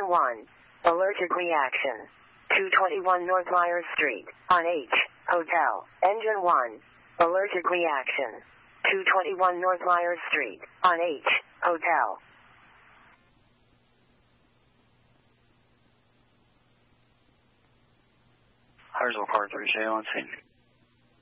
Engine 1. Allergic reaction. 221 North Myers Street, on H, Hotel. Engine 1. Allergic reaction. 221 North Myers Street, on H, Hotel. Hires will car 3J on scene.